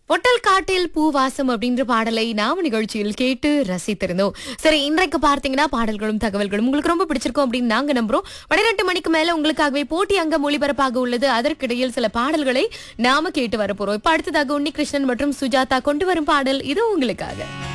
பொட்டல் காட்டில் பூவாசம் அப்படின்ற பாடலை நாம நிகழ்ச்சியில் கேட்டு ரசித்திருந்தோம். சரி, இன்றைக்கு பார்த்தீங்கன்னா பாடல்களும் தகவல்களும் உங்களுக்கு ரொம்ப பிடிச்சிருக்கும் அப்படின்னு நாங்க நம்புறோம். 12 மணிக்கு மேல உங்களுக்காகவே போட்டி அங்கம் ஒளிபரப்பாக உள்ளது. அதற்கிடையில் சில பாடல்களை நாம கேட்டு வரப்போறோம். இப்ப அடுத்ததாக உன்னி கிருஷ்ணன் மற்றும் சுஜாதா கொண்டு வரும் பாடல் இது உங்களுக்காக.